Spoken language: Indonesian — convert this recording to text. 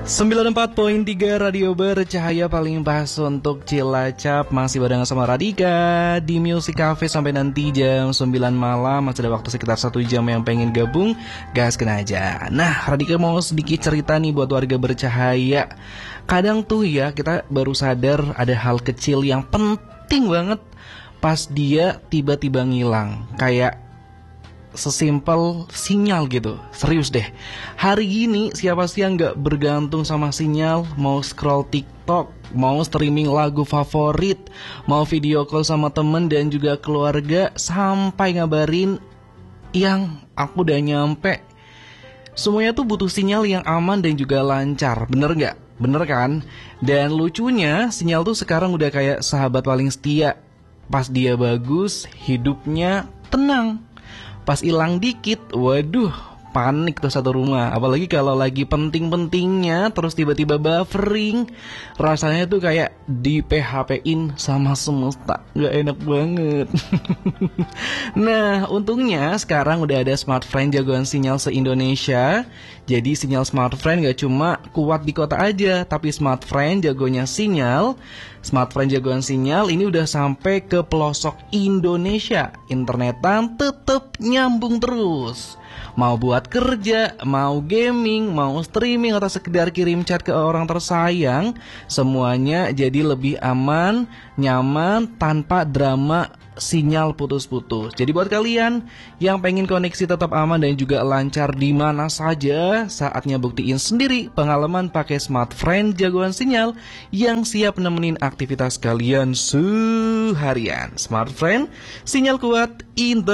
94.3 Radio Bercahaya paling pas untuk Cilacap. Masih barengan sama Radika di Music Cafe sampai nanti jam 9 malam. Masih ada waktu sekitar 1 jam yang pengen gabung, gaskan aja. Nah, Radika mau sedikit cerita nih buat warga Bercahaya. Kadang tuh ya kita baru sadar ada hal kecil yang penting banget pas dia tiba-tiba ngilang. Kayak sesimpel sinyal gitu. Serius deh, hari gini siapa sih yang gak bergantung sama sinyal? Mau scroll TikTok, mau streaming lagu favorit, mau video call sama temen dan juga keluarga, sampai ngabarin yang aku udah nyampe. Semuanya tuh butuh sinyal yang aman dan juga lancar. Bener gak? Bener kan? Dan lucunya sinyal tuh sekarang udah kayak sahabat paling setia. Pas dia bagus, hidupnya tenang. Pas hilang dikit, waduh, panik tuh satu rumah. Apalagi kalau lagi penting-pentingnya terus tiba-tiba buffering. Rasanya tuh kayak di PHP-in sama semesta. Gak enak banget. Nah, untungnya sekarang udah ada Smartfren jagoan sinyal se-Indonesia. Jadi sinyal Smartfren gak cuma kuat di kota aja, tapi Smartfren jagonya sinyal. Smartfren jagoan sinyal ini udah sampai ke pelosok Indonesia. Internetan tetep nyambung terus. Mau buat kerja, mau gaming, mau streaming, atau sekedar kirim chat ke orang tersayang, semuanya jadi lebih aman, nyaman, tanpa drama sinyal putus-putus. Jadi buat kalian yang pengen koneksi tetap aman dan juga lancar di mana saja, saatnya buktiin sendiri pengalaman pakai Smartfren jagoan sinyal yang siap nemenin aktivitas kalian seharian. Smartfren, sinyal kuat,